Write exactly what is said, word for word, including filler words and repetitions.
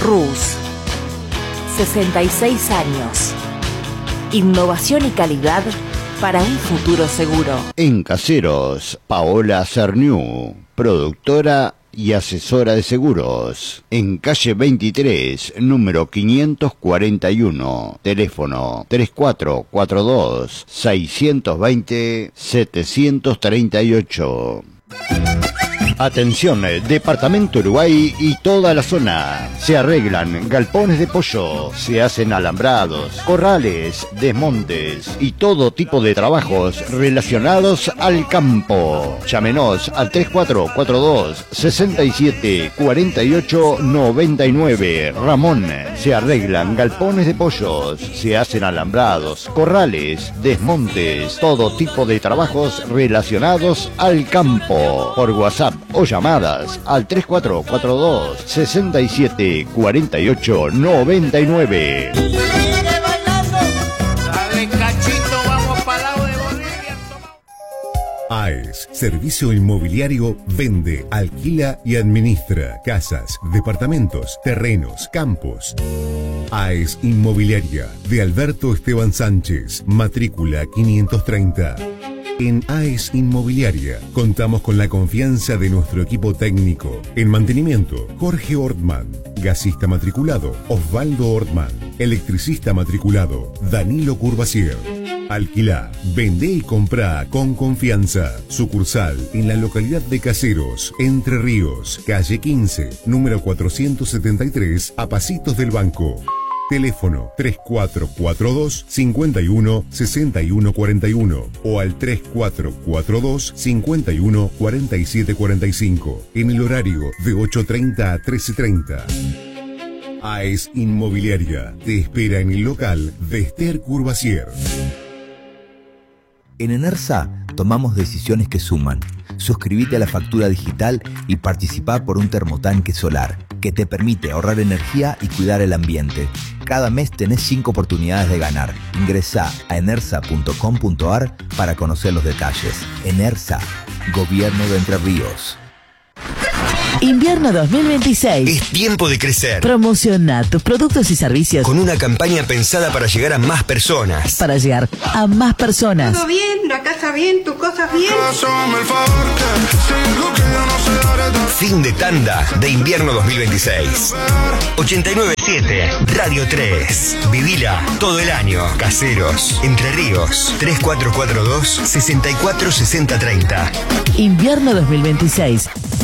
Rus. sesenta y seis años. Innovación y calidad para un futuro seguro. En Caseros, Paola Cerniú, productora y asesora de seguros. En calle veintitrés, número quinientos cuarenta y uno. Teléfono tres cuatro cuatro dos, seis dos cero, siete tres ocho. Atención, Departamento Uruguay y toda la zona. Se arreglan galpones de pollo, se hacen alambrados, corrales, desmontes y todo tipo de trabajos relacionados al campo. Llámenos al tres cuatro cuatro dos, seis siete cuatro ocho nueve nueve. Ramón. Se arreglan galpones de pollos, se hacen alambrados, corrales, desmontes, todo tipo de trabajos relacionados al campo. Por WhatsApp o llamadas al tres cuatro cuatro dos, seis siete cuatro ocho nueve nueve. A E S, Servicio Inmobiliario, vende, alquila y administra casas, departamentos, terrenos, campos. A E S Inmobiliaria, de Alberto Esteban Sánchez, matrícula quinientos treinta. En A E S Inmobiliaria contamos con la confianza de nuestro equipo técnico. En mantenimiento, Jorge Ortman. Gasista matriculado, Osvaldo Ortman. Electricista matriculado, Danilo Curvacier. Alquilá, vendé y comprá con confianza. Sucursal en la localidad de Caseros, Entre Ríos, calle quince, número cuatrocientos setenta y tres, a pasitos del banco. Teléfono tres cuatro cuatro dos, cinco uno, seis uno cuatro uno o al tres cuatro cuatro dos, cinco uno, cuatro siete cuatro cinco en el horario de ocho treinta a trece treinta. A E S Inmobiliaria te espera en el local de Esther Curvacier. En Enersa tomamos decisiones que suman. Suscríbete a la factura digital y participá por un termotanque solar que te permite ahorrar energía y cuidar el ambiente. Cada mes tenés cinco oportunidades de ganar. Ingresá a enersa punto com punto ar para conocer los detalles. Enersa, Gobierno de Entre Ríos. Invierno dos mil veintiséis. Es tiempo de crecer. Promociona tus productos y servicios con una campaña pensada para llegar a más personas. Para llegar a más personas. Todo bien, la casa bien, tus cosas bien. Fin de tanda de invierno dos mil veintiséis. ochenta y nueve siete Radio tres. Vivila todo el año. Caseros, Entre Ríos. tres cuatro cuatro dos, seis cuatro seis cero tres cero. Invierno dos mil veintiséis.